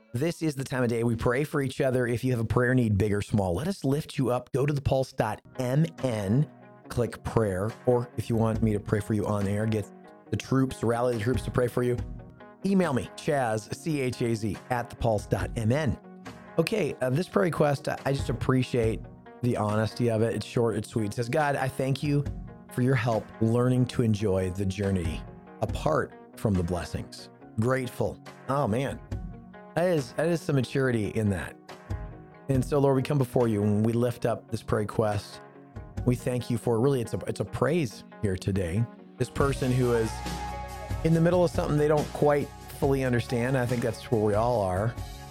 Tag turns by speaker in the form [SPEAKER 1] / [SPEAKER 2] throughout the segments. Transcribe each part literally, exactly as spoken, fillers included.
[SPEAKER 1] This is the time of day we pray for each other. If you have a prayer need, big or small, let us lift you up. Go to the pulse dot m n, click prayer, or if you want me to pray for you on air, get the troops, rally the troops to pray for you, email me, Chaz, C H A Z, at the pulse dot m n. Okay, uh, this prayer request, I just appreciate the honesty of it. It's short, it's sweet. It says, God, I thank you for your help learning to enjoy the journey apart from the blessings. Grateful. Oh, man. That is, that is some maturity in that. And so, Lord, we come before you and we lift up this prayer request. We thank you for, really, it's a, it's a praise here today. This person who is in the middle of something they don't quite fully understand. I think that's where we all are.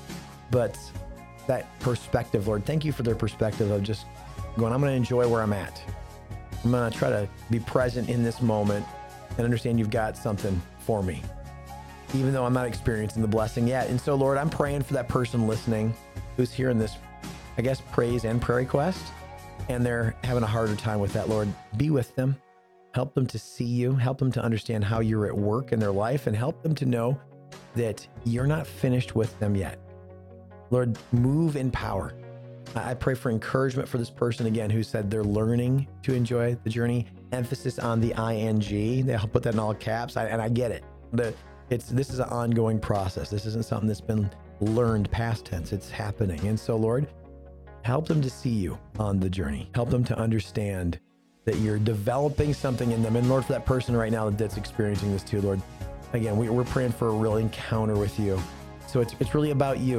[SPEAKER 1] But that perspective, Lord, thank you for their perspective of just going, I'm going to enjoy where I'm at. I'm going to try to be present in this moment and understand you've got something for me, even though I'm not experiencing the blessing yet. And so, Lord, I'm praying for that person listening who's hearing this, I guess, praise and prayer request, and they're having a harder time with that. Lord, be with them. Help them to see you. Help them to understand how you're at work in their life, and help them to know that you're not finished with them yet. Lord, move in power. I pray for encouragement for this person, again, who said they're learning to enjoy the journey. Emphasis on the I N G. They'll put that in all caps, I, and I get it. The, it's This is an ongoing process. This isn't something that's been learned past tense. It's happening. And so, Lord, help them to see you on the journey. Help them to understand that you're developing something in them. And Lord, for that person right now that's experiencing this too, Lord, again, we, we're praying for a real encounter with you. So it's it's really about you.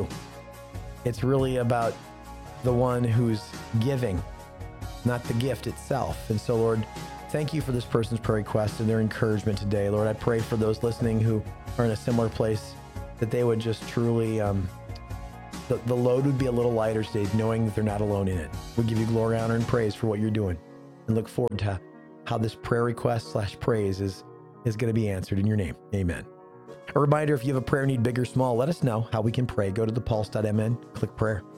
[SPEAKER 1] It's really about the one who's giving, not the gift itself. And so, Lord, thank you for this person's prayer request and their encouragement today. Lord, I pray for those listening who are in a similar place, that they would just truly, um, the, the load would be a little lighter today, knowing that they're not alone in it. We give you glory, honor, and praise for what you're doing, and look forward to how this prayer request slash praise is, is going to be answered in your name. Amen. A reminder, if you have a prayer need, big or small, let us know how we can pray. Go to the pulse dot m n, click prayer.